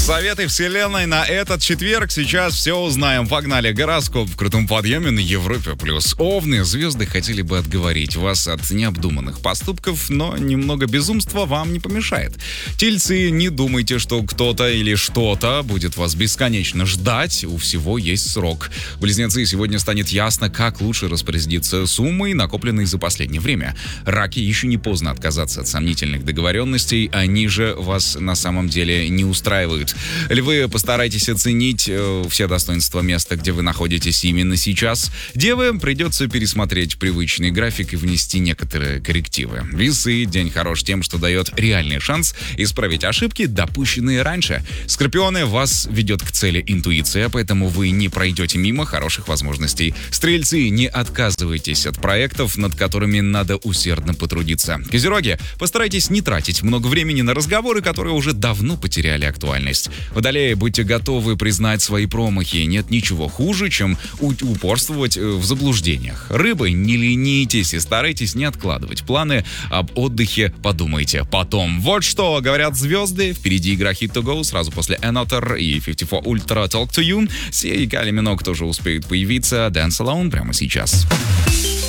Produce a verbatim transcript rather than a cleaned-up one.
Советы вселенной на этот четверг. Сейчас все узнаем. Погнали. Гороскоп в крутом подъеме на Европе плюс. Овны, звезды хотели бы отговорить вас от необдуманных поступков, но немного безумства вам не помешает. Тельцы, не думайте, что кто-то или что-то будет вас бесконечно ждать. У всего есть срок. Близнецы, сегодня станет ясно, как лучше распорядиться суммой, накопленной за последнее время. Раки, еще не поздно отказаться от сомнительных договоренностей. Они же вас на самом деле не устраивают. Львы, постарайтесь оценить э, все достоинства места, где вы находитесь именно сейчас. Девы, придется пересмотреть привычный график и внести некоторые коррективы. Весы, день хорош тем, что дает реальный шанс исправить ошибки, допущенные раньше. Скорпионы, вас ведет к цели интуиция, поэтому вы не пройдете мимо хороших возможностей. Стрельцы, не отказывайтесь от проектов, над которыми надо усердно потрудиться. Козероги, постарайтесь не тратить много времени на разговоры, которые уже давно потеряли актуальность. Водолеи, будьте готовы признать свои промахи. Нет ничего хуже, чем упорствовать в заблуждениях. Рыбы, не ленитесь и старайтесь не откладывать планы. Об отдыхе подумайте потом. Вот что говорят звезды. Впереди игра Hit to Go, сразу после Another и пятьдесят четыре Ultra Talk to You. Сия и Кали Минок тоже успеют появиться. Dance Alone прямо сейчас.